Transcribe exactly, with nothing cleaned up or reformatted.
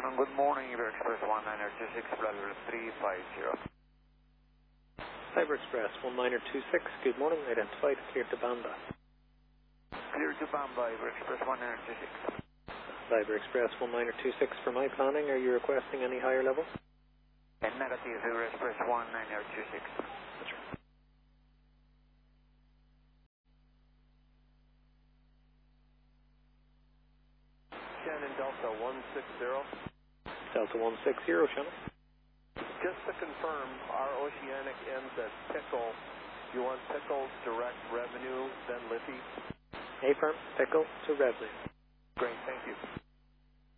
Good morning, Ever Express one nine two six, flight level three five zero. Cyber Express one nine two six, good morning, identified, cleared to Banda. Clear to Bamba, Ever Express one nine two six. Cyber Express one nine two six for my planning, are you requesting any higher level? And negative, Ever Express one nine two six. That's right. Shannon Delta one six zero. Delta one six zero, Shannon. Just to confirm, our Oceanic ends at Pickle. You want Pickle direct revenue, then Liffey? A firm, Pickle to revenue. Great, thank you.